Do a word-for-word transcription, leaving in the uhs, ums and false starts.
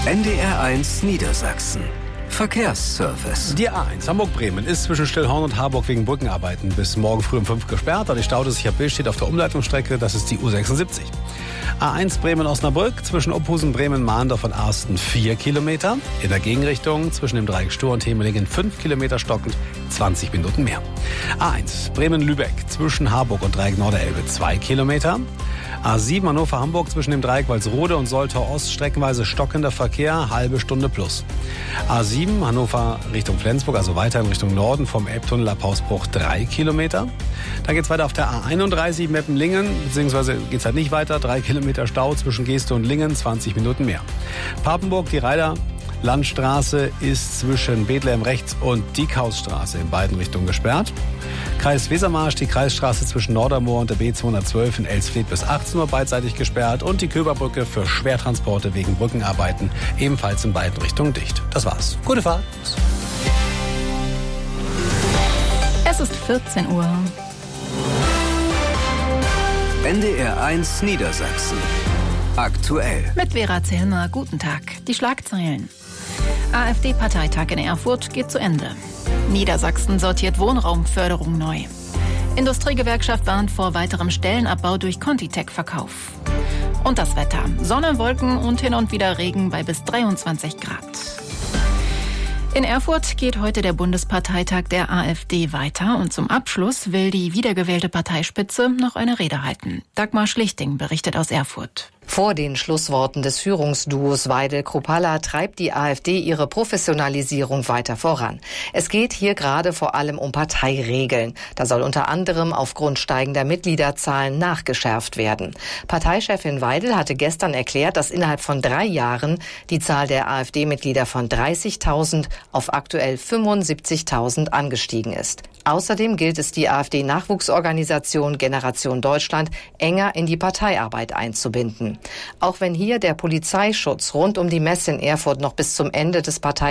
N D R eins Niedersachsen. Verkehrsservice. Die A eins Hamburg-Bremen ist zwischen Stillhorn und Harburg wegen Brückenarbeiten bis morgen früh um fünf gesperrt. Da die Stau, das sich ab Bild steht auf der Umleitungsstrecke, das ist die U sechsundsiebzig. A eins Bremen-Osnabrück zwischen Ophusen, Bremen, Mahndorf und Arsten vier Kilometer. In der Gegenrichtung zwischen dem Dreieck Stur und Hemelingen fünf Kilometer stockend, zwanzig Minuten mehr. A eins Bremen-Lübeck zwischen Harburg und Dreieck Norderelbe zwei Kilometer. A sieben Hannover-Hamburg zwischen dem Dreieck Walsrode und Soltau Ost streckenweise stockender Verkehr, halbe Stunde plus. A sieben Hannover Richtung Flensburg, also weiter in Richtung Norden vom Elbtunnel ab Hausbruch drei Kilometer. Dann geht's weiter auf der A einunddreißig Meppen-Lingen, beziehungsweise geht's halt nicht weiter, drei Kilometer Stau zwischen Geeste und Lingen, zwanzig Minuten mehr. Papenburg, die Reider Landstraße ist zwischen Bethlehem rechts und Diekhausstraße in beiden Richtungen gesperrt. Kreis Wesermarsch, die Kreisstraße zwischen Nordermoor und der B zweihundertzwölf in Elsfleth bis achtzehn Uhr beidseitig gesperrt und die Köberbrücke für Schwertransporte wegen Brückenarbeiten ebenfalls in beiden Richtungen dicht. Das war's. Gute Fahrt. Es ist vierzehn Uhr. N D R eins Niedersachsen. Aktuell. Mit Vera Zellner, guten Tag. Die Schlagzeilen. AfD-Parteitag in Erfurt geht zu Ende. Niedersachsen sortiert Wohnraumförderung neu. Industriegewerkschaft warnt vor weiterem Stellenabbau durch Contitech-Verkauf. Und das Wetter. Sonne, Wolken und hin und wieder Regen bei bis dreiundzwanzig Grad. In Erfurt geht heute der Bundesparteitag der AfD weiter und zum Abschluss will die wiedergewählte Parteispitze noch eine Rede halten. Dagmar Schlichting berichtet aus Erfurt. Vor den Schlussworten des Führungsduos Weidel-Kruppalla treibt die AfD ihre Professionalisierung weiter voran. Es geht hier gerade vor allem um Parteiregeln. Da soll unter anderem aufgrund steigender Mitgliederzahlen nachgeschärft werden. Parteichefin Weidel hatte gestern erklärt, dass innerhalb von drei Jahren die Zahl der AfD-Mitglieder von dreißigtausend auf aktuell fünfundsiebzigtausend angestiegen ist. Außerdem gilt es, die AfD-Nachwuchsorganisation Generation Deutschland enger in die Parteiarbeit einzubinden. Auch wenn hier der Polizeischutz rund um die Messe in Erfurt noch bis zum Ende des Parteitags